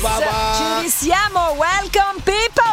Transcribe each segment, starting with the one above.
Ci risiamo, welcome people!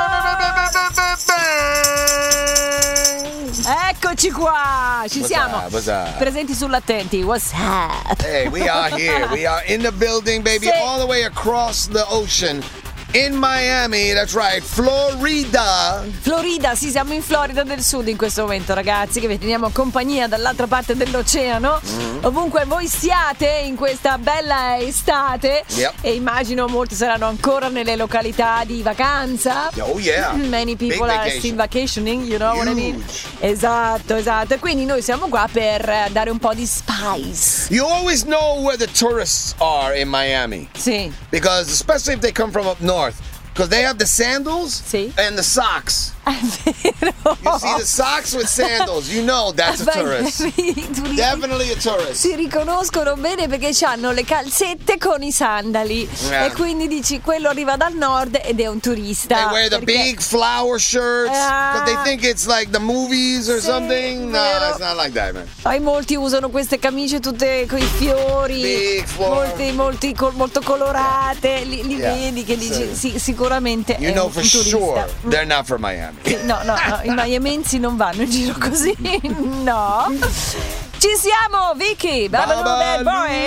Eccoci qua, ci siamo. Presenti sull'attenti. What's up? Hey, we are here. We are in the building, baby, all the way across the ocean. In Miami, that's right, Florida. Florida, sì, siamo in Florida del Sud in questo momento, ragazzi, che vi teniamo compagnia dall'altra parte dell'oceano. Ovunque voi siate in questa bella estate. Yep. E immagino molti saranno ancora nelle località di vacanza. Oh yeah. Many people are still vacationing, you know what I mean? Esatto. E quindi noi siamo qua per dare un po' di spice. You always know where the tourists are in Miami. Sì. Because especially if they come from up north. Because they have the sandals and the socks. È vero. You see the socks with sandals, you know that's a tourist. Definitely a tourist. Si riconoscono bene perché hanno le calzette con i sandali. E quindi dici, quello arriva dal nord ed è un turista. They wear the big flower shirts because they think it's like the movies or something. No, it's not like that, man. Poi molti usano queste camicie tutte con i fiori. Big flower. Molto colorate. Li vedi che dici, sì, sicuramente you è know un for turista. sure they're not from Miami. No, i miamensi non vanno in giro così, no. Ci siamo, Vicky, Babalu Bad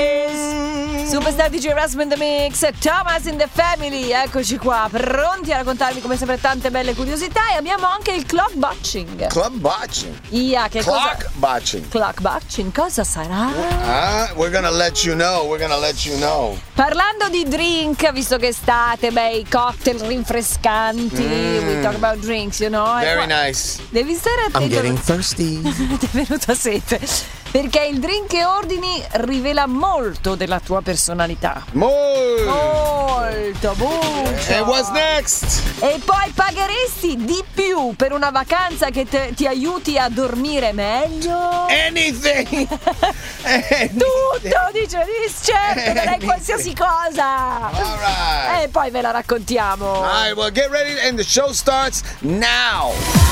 Boys, Superstar DJ Rasmus in the Mix, Thomas in the Family, eccoci qua, pronti a raccontarvi come sempre tante belle curiosità e abbiamo anche il clock botching. Clock botching? Yeah, che clock botching. Clock botching, cosa sarà? We're gonna let you know. Parlando di drink, visto che estate, i cocktail rinfrescanti, we talk about drinks, you know. Very nice. Devi stare attento. I'm getting thirsty. Ti è venuta sete. Perché il drink che ordini rivela molto della tua personalità. Molto. And what's next? E poi pagheresti di più per una vacanza che ti aiuti a dormire meglio? Anything. Tutto, dice, certo, darei qualsiasi cosa. All right. E poi ve la raccontiamo. All right, well, get ready and the show starts now.